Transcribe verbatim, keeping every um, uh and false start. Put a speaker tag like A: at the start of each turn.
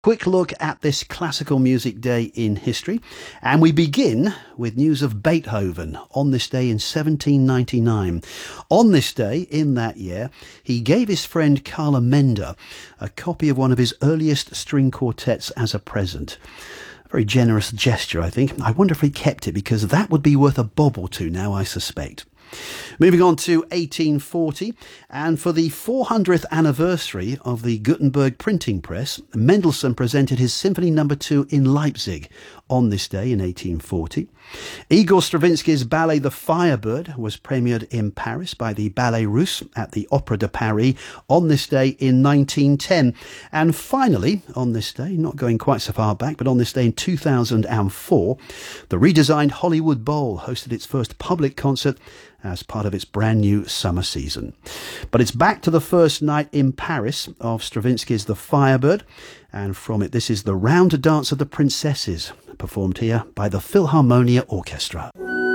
A: Quick look at this classical music day in history, and we begin with news of Beethoven on this day in seventeen ninety-nine. On this day in that year, he gave his friend Carl Emenda a copy of one of his earliest string quartets as a present. A very generous gesture, I think. I wonder if he kept it, because that would be worth a bob or two now, I suspect. Moving on to eighteen forty, and for the four hundredth anniversary of the Gutenberg printing press, Mendelssohn presented his Symphony number two in Leipzig on this day in eighteen forty. Igor Stravinsky's ballet The Firebird was premiered in Paris by the Ballet Russe at the Opéra de Paris on this day in nineteen ten. And finally, on this day, not going quite so far back, but on this day in two thousand four, the redesigned Hollywood Bowl hosted its first public concert as part of its brand new summer season. But it's back to the first night in Paris of Stravinsky's The Firebird, and from it this is the Round Dance of the Princesses, performed here by the Philharmonia Orchestra.